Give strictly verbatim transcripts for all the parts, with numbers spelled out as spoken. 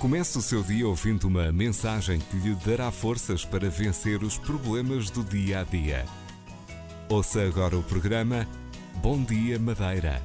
Comece o seu dia ouvindo uma mensagem que lhe dará forças para vencer os problemas do dia a dia. Ouça agora o programa Bom Dia Madeira.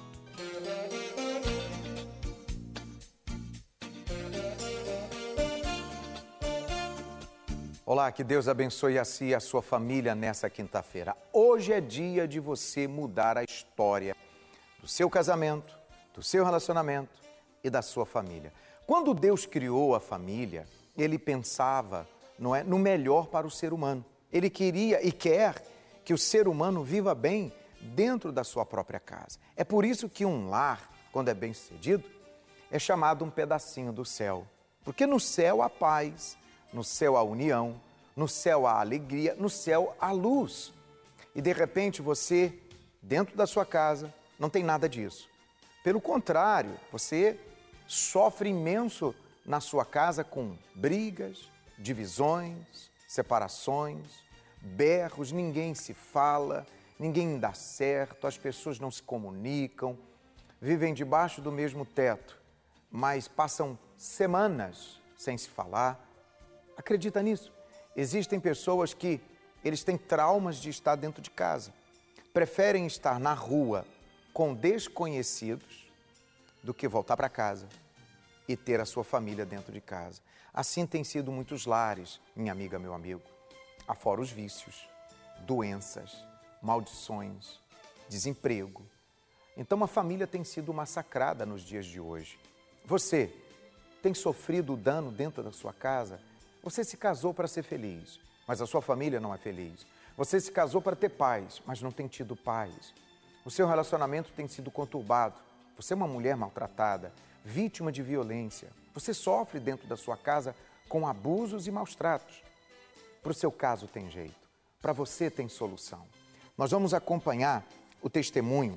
Olá, que Deus abençoe a si e a sua família nessa quinta-feira. Hoje é dia de você mudar a história do seu casamento, do seu relacionamento e da sua família. Quando Deus criou a família, Ele pensava, não é, no melhor para o ser humano. Ele queria e quer que o ser humano viva bem dentro da sua própria casa. É por isso que um lar, quando é bem sucedido, é chamado um pedacinho do céu. Porque no céu há paz, no céu há união, no céu há alegria, no céu há luz. E de repente você, dentro da sua casa, não tem nada disso. Pelo contrário, você sofre imenso na sua casa com brigas, divisões, separações, berros, ninguém se fala, ninguém dá certo, as pessoas não se comunicam, vivem debaixo do mesmo teto, mas passam semanas sem se falar. Acredita nisso? Existem pessoas que eles têm traumas de estar dentro de casa, preferem estar na rua com desconhecidos do que voltar para casa e ter a sua família dentro de casa. Assim tem sido muitos lares, minha amiga, meu amigo. Afora os vícios, doenças, maldições, desemprego. Então a família tem sido massacrada nos dias de hoje. Você tem sofrido dano dentro da sua casa? Você se casou para ser feliz, mas a sua família não é feliz. Você se casou para ter paz, mas não tem tido paz. O seu relacionamento tem sido conturbado. Você é uma mulher maltratada, vítima de violência. Você sofre dentro da sua casa com abusos e maus tratos. Para o seu caso tem jeito, para você tem solução. Nós vamos acompanhar o testemunho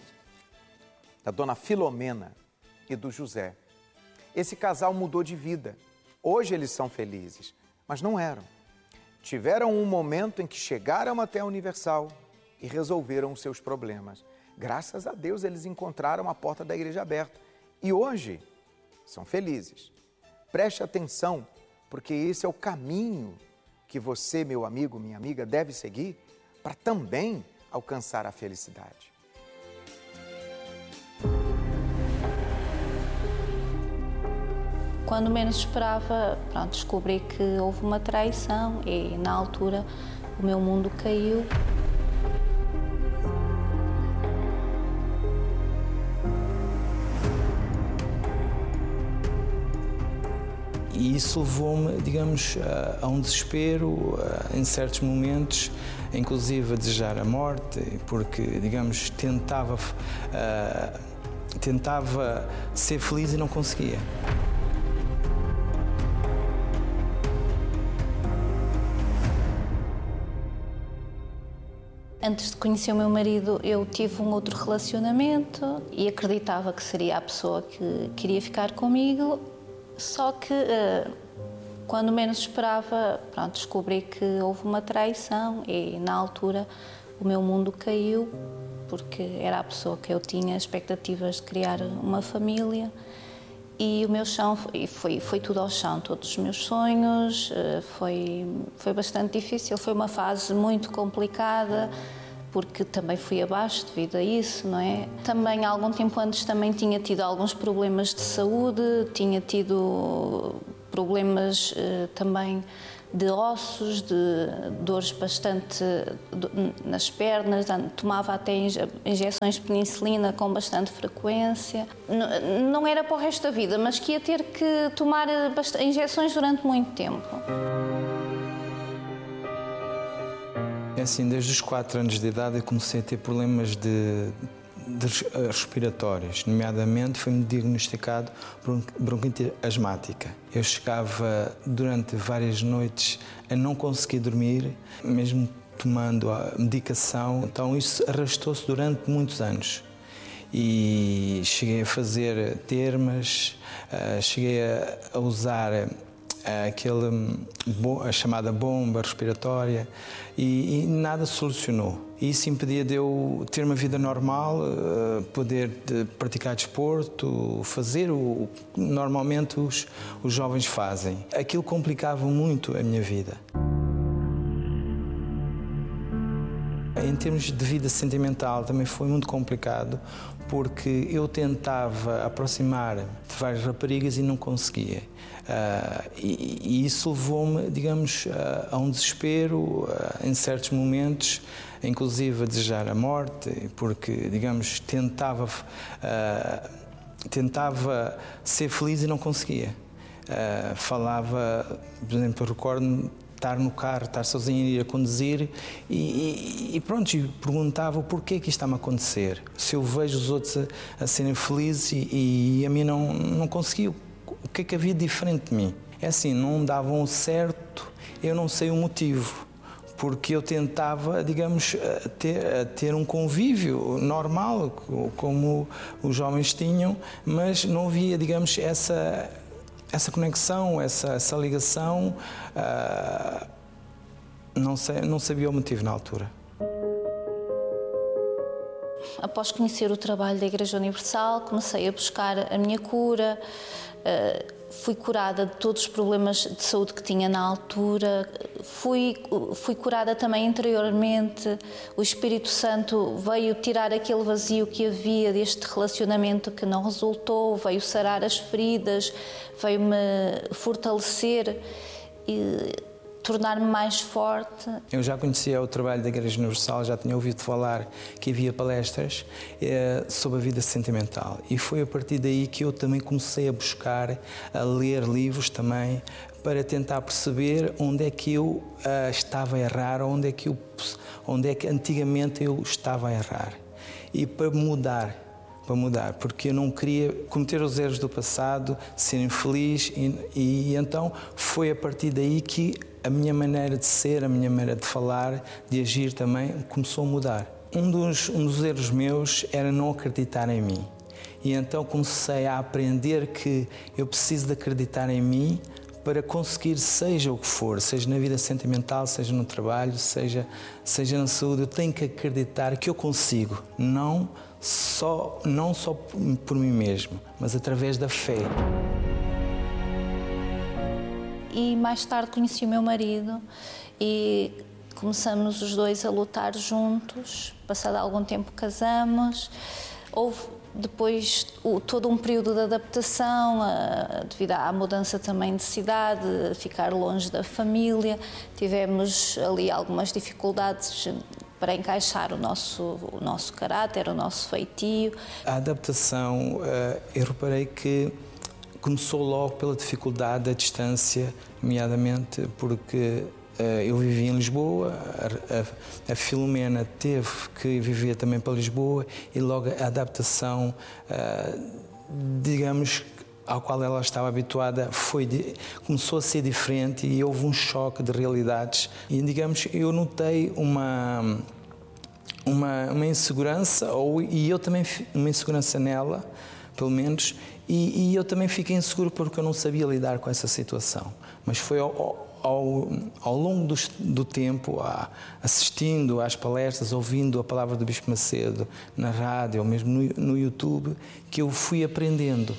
da dona Filomena e do José. Esse casal mudou de vida. Hoje eles são felizes, mas não eram. Tiveram um momento em que chegaram até a Universal e resolveram os seus problemas. Graças a Deus eles encontraram a porta da igreja aberta e hoje são felizes. Preste atenção, porque esse é o caminho que você, meu amigo, minha amiga, deve seguir para também alcançar a felicidade. Quando menos esperava, pronto, descobri que houve uma traição e na altura o meu mundo caiu. E isso levou-me, digamos, a, a um desespero, a, em certos momentos, inclusive a desejar a morte, porque, digamos, tentava, a, tentava ser feliz e não conseguia. Antes de conhecer o meu marido, eu tive um outro relacionamento e acreditava que seria a pessoa que queria ficar comigo. Só que, quando menos esperava, pronto, descobri que houve uma traição e, na altura, o meu mundo caiu, porque era a pessoa que eu tinha expectativas de criar uma família e o meu chão foi, foi, foi tudo ao chão, todos os meus sonhos, foi, foi bastante difícil, foi uma fase muito complicada, porque também fui abaixo devido a isso, não é? Também, há algum tempo antes, também tinha tido alguns problemas de saúde, tinha tido problemas eh, também de ossos, de dores bastante nas pernas, tomava até injeções de penicilina com bastante frequência. Não era para o resto da vida, mas que ia ter que tomar injeções durante muito tempo. É assim, desde os quatro anos de idade eu comecei a ter problemas de, de respiratórios, nomeadamente foi-me diagnosticado bronquite asmática. Eu chegava durante várias noites a não conseguir dormir, mesmo tomando a medicação, então isso arrastou-se durante muitos anos. E cheguei a fazer termas, cheguei a usar aquele, a chamada bomba respiratória, e, e nada solucionou. Isso impedia de eu ter uma vida normal, poder praticar desporto, fazer o que normalmente os, os jovens fazem. Aquilo complicava muito a minha vida. Em termos de vida sentimental também foi muito complicado, porque eu tentava aproximar de várias raparigas e não conseguia. Uh, e, e isso levou-me, digamos, a, a um desespero uh, em certos momentos, inclusive a desejar a morte, porque, digamos, tentava, uh, tentava ser feliz e não conseguia. Uh, falava, por exemplo, eu recordo-me estar no carro, estar sozinho, ir a conduzir e, e, e pronto, e perguntava o porquê que isto está-me a acontecer. Se eu vejo os outros a, a serem felizes e, e a mim não, não conseguia, o que é que havia diferente de mim? É assim, não davam certo, eu não sei o motivo, porque eu tentava, digamos, ter, ter um convívio normal, como os jovens tinham, mas não havia, digamos, essa... essa conexão, essa, essa ligação, uh, não, sei, não sabia o motivo na altura. Após conhecer o trabalho da Igreja Universal, comecei a buscar a minha cura, uh, fui curada de todos os problemas de saúde que tinha na altura, fui, fui curada também interiormente, o Espírito Santo veio tirar aquele vazio que havia deste relacionamento que não resultou, veio sarar as feridas, veio-me fortalecer e tornar-me mais forte. Eu já conhecia o trabalho da Igreja Universal, já tinha ouvido falar que havia palestras eh, sobre a vida sentimental, e foi a partir daí que eu também comecei a buscar, a ler livros também, para tentar perceber onde é que eu uh, estava a errar, onde é, que eu, onde é que antigamente eu estava a errar, e para mudar. para mudar, porque eu não queria cometer os erros do passado, ser infeliz, e, e então foi a partir daí que a minha maneira de ser, a minha maneira de falar, de agir também começou a mudar. Um dos, um dos erros meus era não acreditar em mim, e então comecei a aprender que eu preciso de acreditar em mim para conseguir, seja o que for, seja na vida sentimental, seja no trabalho, seja, seja na saúde, eu tenho que acreditar que eu consigo, não Só, não só por mim mesmo, mas através da fé. E mais tarde conheci o meu marido e começamos os dois a lutar juntos. Passado algum tempo casamos. Houve depois o, todo um período de adaptação, a, devido à mudança também de cidade, ficar longe da família. Tivemos ali algumas dificuldades para encaixar o nosso, o nosso caráter, o nosso feitio. A adaptação, eu reparei que começou logo pela dificuldade da distância, nomeadamente porque eu vivia em Lisboa, a, a Filomena teve que viver também para Lisboa, e logo a adaptação, digamos, ao qual ela estava habituada, foi, começou a ser diferente, e houve um choque de realidades. E, digamos, eu notei uma, uma, uma insegurança, ou, e eu também, uma insegurança nela, pelo menos, e, e eu também fiquei inseguro porque eu não sabia lidar com essa situação. Mas foi ao, ao, ao longo do, do tempo, assistindo às palestras, ouvindo a palavra do Bispo Macedo na rádio, ou mesmo no, no YouTube, que eu fui aprendendo.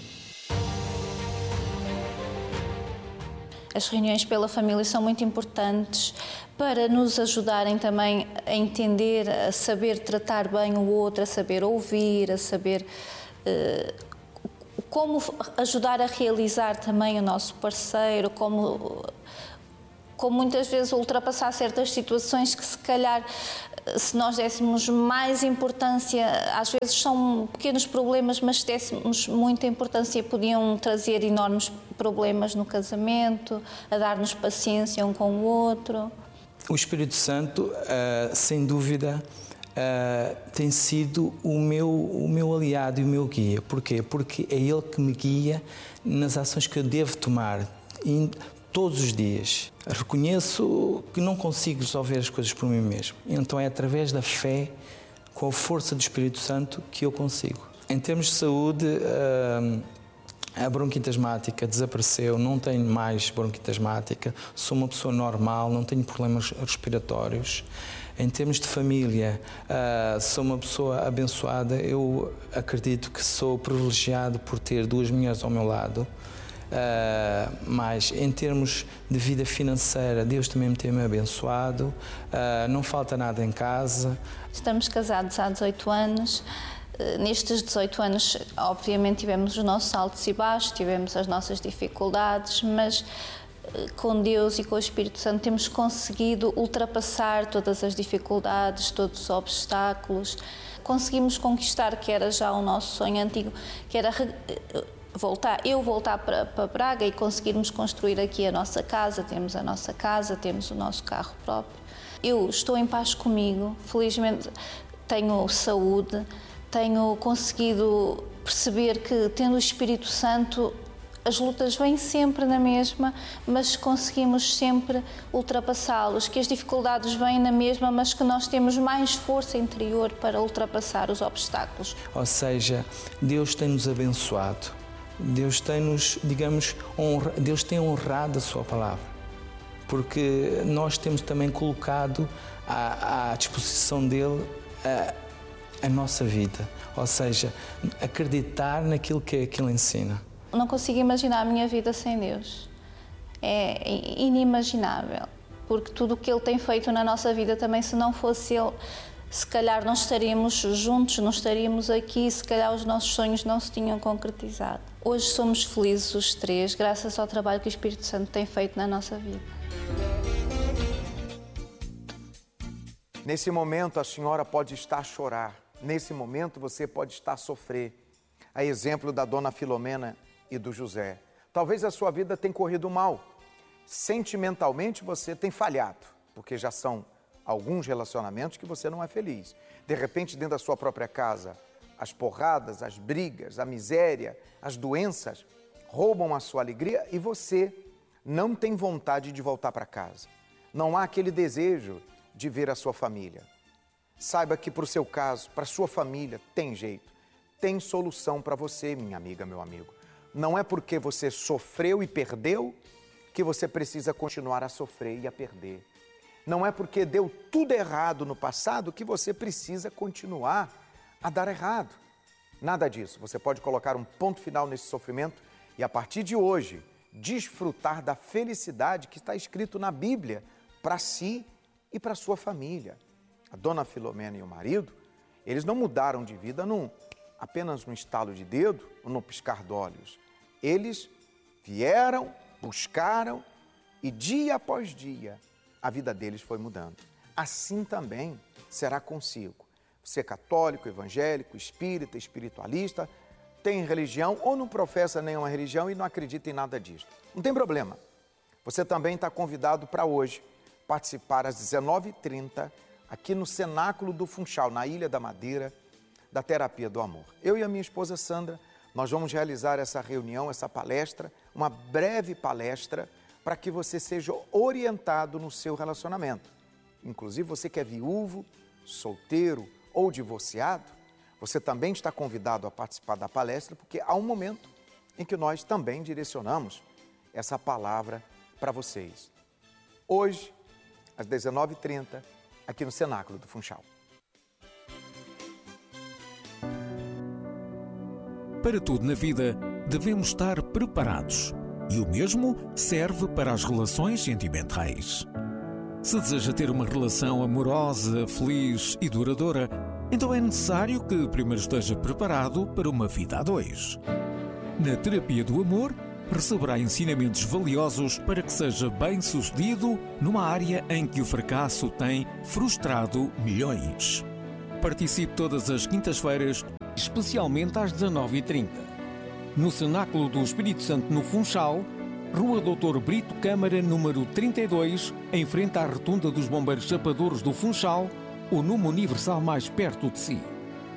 As reuniões pela família são muito importantes para nos ajudarem também a entender, a saber tratar bem o outro, a saber ouvir, a saber uh, como ajudar a realizar também o nosso parceiro, como, como muitas vezes ultrapassar certas situações que se calhar, se nós dessemos mais importância, às vezes são pequenos problemas, mas se dessemos muita importância podiam trazer enormes problemas no casamento, a dar-nos paciência um com o outro. O Espírito Santo, uh, sem dúvida, uh, tem sido o meu, o meu aliado e o meu guia. Porquê? Porque é Ele que me guia nas ações que eu devo tomar todos os dias. Reconheço que não consigo resolver as coisas por mim mesmo. Então é através da fé, com a força do Espírito Santo, que eu consigo. Em termos de saúde, uh, A bronquite asmática desapareceu, não tenho mais bronquite asmática, sou uma pessoa normal, não tenho problemas respiratórios. Em termos de família, uh, sou uma pessoa abençoada. Eu acredito que sou privilegiado por ter duas mulheres ao meu lado. Uh, mas em termos de vida financeira, Deus também me tem abençoado. Uh, não falta nada em casa. Estamos casados há dezoito anos. Nestes dezoito anos, obviamente, tivemos os nossos altos e baixos, tivemos as nossas dificuldades, mas com Deus e com o Espírito Santo temos conseguido ultrapassar todas as dificuldades, todos os obstáculos. Conseguimos conquistar, que era já o nosso sonho antigo, que era voltar, eu voltar para, para Braga e conseguirmos construir aqui a nossa casa. Temos a nossa casa, temos o nosso carro próprio. Eu estou em paz comigo, felizmente tenho saúde. Tenho conseguido perceber que, tendo o Espírito Santo, as lutas vêm sempre na mesma, mas conseguimos sempre ultrapassá-los, que as dificuldades vêm na mesma, mas que nós temos mais força interior para ultrapassar os obstáculos. Ou seja, Deus tem-nos abençoado, Deus tem-nos, digamos, honra, Deus tem honrado a sua palavra, porque nós temos também colocado à, à disposição dele a, a nossa vida, ou seja, acreditar naquilo que, que Ele ensina. Não consigo imaginar a minha vida sem Deus. É inimaginável, porque tudo o que Ele tem feito na nossa vida também, se não fosse Ele, se calhar não estaríamos juntos, não estaríamos aqui, se calhar os nossos sonhos não se tinham concretizado. Hoje somos felizes os três, graças ao trabalho que o Espírito Santo tem feito na nossa vida. Nesse momento, a senhora pode estar a chorar. Nesse momento, você pode estar a sofrer. A exemplo da dona Filomena e do José. Talvez a sua vida tenha corrido mal. Sentimentalmente, você tem falhado, porque já são alguns relacionamentos que você não é feliz. De repente, dentro da sua própria casa, as porradas, as brigas, a miséria, as doenças roubam a sua alegria e você não tem vontade de voltar para casa. Não há aquele desejo de ver a sua família. Saiba que para o seu caso, para a sua família, tem jeito. Tem solução para você, minha amiga, meu amigo. Não é porque você sofreu e perdeu que você precisa continuar a sofrer e a perder. Não é porque deu tudo errado no passado que você precisa continuar a dar errado. Nada disso. Você pode colocar um ponto final nesse sofrimento e, a partir de hoje, desfrutar da felicidade que está escrito na Bíblia para si e para sua família. A dona Filomena e o marido, eles não mudaram de vida num, apenas num estalo de dedo ou num piscar de olhos. Eles vieram, buscaram e dia após dia a vida deles foi mudando. Assim também será consigo. Você é católico, evangélico, espírita, espiritualista, tem religião ou não professa nenhuma religião e não acredita em nada disso. Não tem problema. Você também está convidado para hoje participar às dezenove e trinta aqui no Cenáculo do Funchal, na Ilha da Madeira, da Terapia do Amor. Eu e a minha esposa Sandra, nós vamos realizar essa reunião, essa palestra, uma breve palestra, para que você seja orientado no seu relacionamento. Inclusive, você que é viúvo, solteiro ou divorciado, você também está convidado a participar da palestra, porque há um momento em que nós também direcionamos essa palavra para vocês. Hoje, às dezenove e trinta, aqui no Cenáculo do Funchal. Para tudo na vida, devemos estar preparados. E o mesmo serve para as relações sentimentais. Se deseja ter uma relação amorosa, feliz e duradoura, então é necessário que primeiro esteja preparado para uma vida a dois. Na Terapia do Amor, receberá ensinamentos valiosos para que seja bem-sucedido numa área em que o fracasso tem frustrado milhões. Participe todas as quintas-feiras, especialmente às dezenove e trinta. No Cenáculo do Espírito Santo, no Funchal, Rua doutor Brito Câmara, número trinta e dois, em frente à Rotunda dos Bombeiros Chapadores do Funchal, o número universal mais perto de si.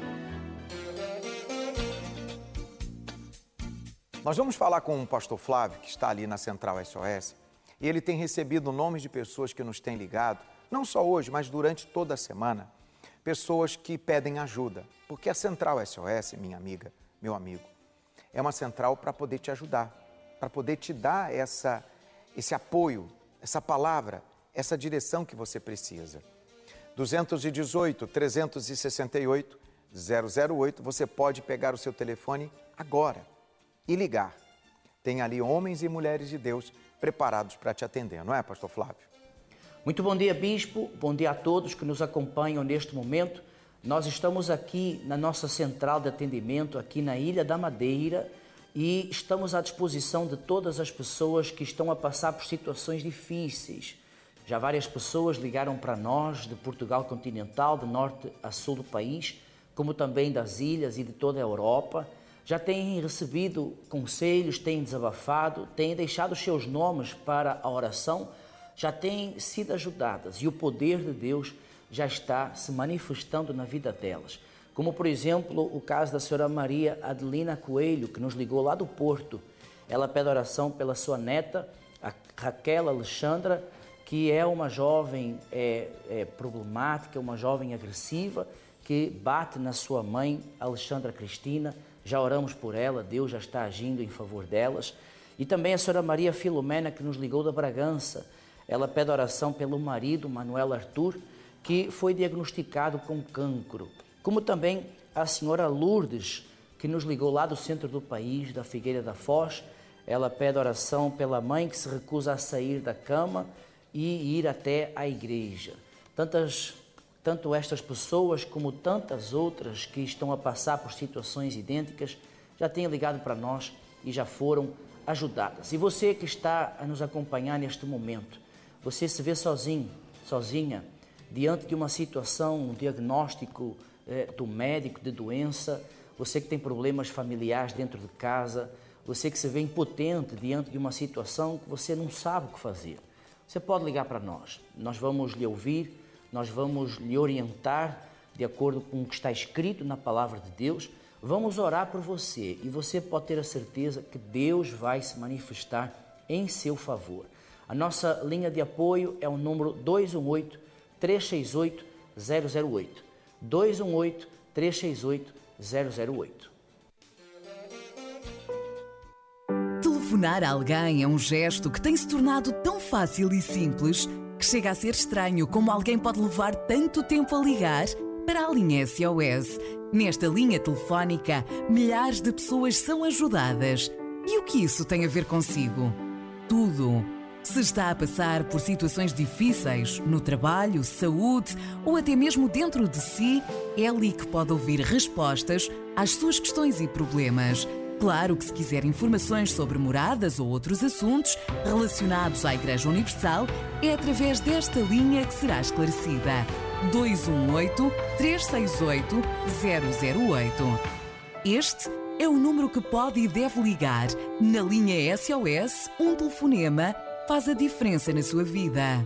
Nós vamos falar com o pastor Flávio, que está ali na Central S O S, e ele tem recebido nomes de pessoas que nos têm ligado, não só hoje, mas durante toda a semana, pessoas que pedem ajuda, porque a Central S O S, minha amiga, meu amigo, é uma central para poder te ajudar, para poder te dar essa, esse apoio, essa palavra, essa direção que você precisa. dois um oito, três seis oito, zero zero oito, você pode pegar o seu telefone agora e ligar. Tem ali homens e mulheres de Deus preparados para te atender, não é, pastor Flávio? Muito bom dia, bispo. Bom dia a todos que nos acompanham neste momento. Nós estamos aqui na nossa central de atendimento, aqui na Ilha da Madeira, e estamos à disposição de todas as pessoas que estão a passar por situações difíceis. Já várias pessoas ligaram para nós de Portugal continental, de norte a sul do país, como também das ilhas e de toda a Europa. Já têm recebido conselhos, têm desabafado, têm deixado os seus nomes para a oração, já têm sido ajudadas e o poder de Deus já está se manifestando na vida delas. Como, por exemplo, o caso da senhora Maria Adelina Coelho, que nos ligou lá do Porto. Ela pede oração pela sua neta, a Raquel Alexandra, que é uma jovem é, é, problemática, uma jovem agressiva, que bate na sua mãe, Alexandra Cristina. Já oramos por ela, Deus já está agindo em favor delas. E também a senhora Maria Filomena, que nos ligou da Bragança. Ela pede oração pelo marido, Manuel Arthur, que foi diagnosticado com cancro. Como também a senhora Lourdes, que nos ligou lá do centro do país, da Figueira da Foz. Ela pede oração pela mãe que se recusa a sair da cama e ir até à igreja. Tantas, tanto estas pessoas como tantas outras que estão a passar por situações idênticas já têm ligado para nós e já foram ajudadas. E você que está a nos acompanhar neste momento, você se vê sozinho, sozinha, diante de uma situação, um diagnóstico eh, do médico de doença, você que tem problemas familiares dentro de casa, você que se vê impotente diante de uma situação que você não sabe o que fazer. Você pode ligar para nós, nós vamos lhe ouvir, nós vamos lhe orientar de acordo com o que está escrito na Palavra de Deus, vamos orar por você e você pode ter a certeza que Deus vai se manifestar em seu favor. A nossa linha de apoio é o número dois um oito, três seis oito, zero zero oito. dois um oito, três seis oito, zero zero oito. Telefonar a alguém é um gesto que tem se tornado tão fácil e simples que chega a ser estranho como alguém pode levar tanto tempo a ligar para a linha S O S. Nesta linha telefónica, milhares de pessoas são ajudadas. E o que isso tem a ver consigo? Tudo. Se está a passar por situações difíceis, no trabalho, saúde ou até mesmo dentro de si, é ali que pode ouvir respostas às suas questões e problemas. Claro que se quiser informações sobre moradas ou outros assuntos relacionados à Igreja Universal, é através desta linha que será esclarecida. dois um oito, três seis oito, zero zero oito. Este é o número que pode e deve ligar. Na linha S O S, um telefonema faz a diferença na sua vida.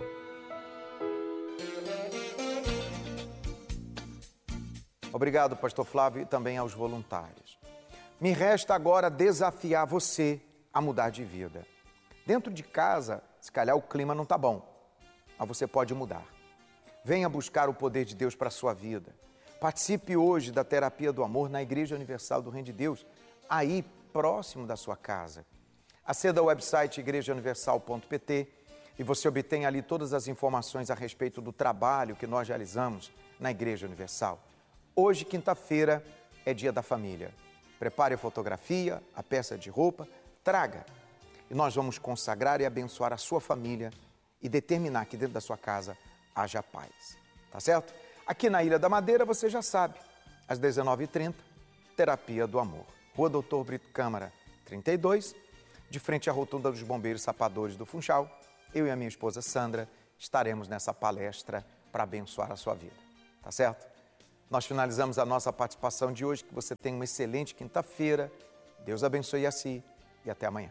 Obrigado, pastor Flávio, e também aos voluntários. Me resta agora desafiar você a mudar de vida. Dentro de casa, se calhar o clima não está bom, mas você pode mudar. Venha buscar o poder de Deus para a sua vida. Participe hoje da Terapia do Amor na Igreja Universal do Reino de Deus, aí próximo da sua casa. Aceda ao website igreja universal ponto p t e você obtém ali todas as informações a respeito do trabalho que nós realizamos na Igreja Universal. Hoje, quinta-feira, é dia da família. Prepare a fotografia, a peça de roupa, traga. E nós vamos consagrar e abençoar a sua família e determinar que dentro da sua casa haja paz. Tá certo? Aqui na Ilha da Madeira, você já sabe, às dezenove e trinta, Terapia do Amor. Rua Doutor Brito Câmara, trinta e dois, de frente à rotunda dos Bombeiros Sapadores do Funchal. Eu e a minha esposa Sandra estaremos nessa palestra para abençoar a sua vida. Tá certo? Nós finalizamos a nossa participação de hoje. Que você tenha uma excelente quinta-feira. Deus abençoe a si e até amanhã.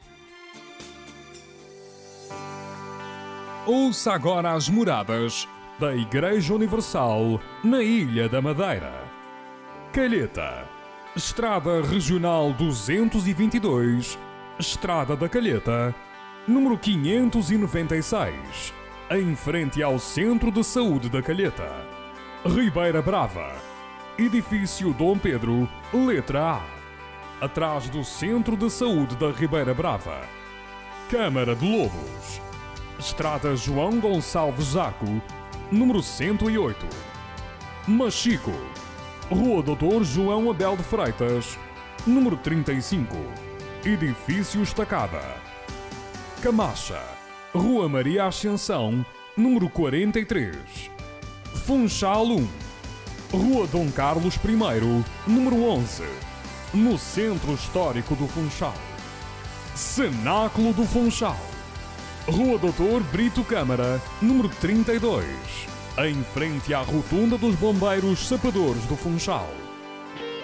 Ouça agora as moradas da Igreja Universal na Ilha da Madeira. Calheta, Estrada Regional duzentos e vinte e dois, Estrada da Calheta, número quinhentos e noventa e seis, em frente ao Centro de Saúde da Calheta. Ribeira Brava, Edifício Dom Pedro, letra A. atrás do Centro de Saúde da Ribeira Brava. Câmara de Lobos, Estrada João Gonçalves Zaco, número cento e oito. Machico, Rua doutor João Abel de Freitas, número trinta e cinco. Edifício Estacada. Camacha, Rua Maria Ascensão, número quarenta e três. Funchal um, Rua Dom Carlos I, número onze, no Centro Histórico do Funchal. Cenáculo do Funchal, Rua doutor Brito Câmara, número trinta e dois, em frente à Rotunda dos Bombeiros Sapadores do Funchal.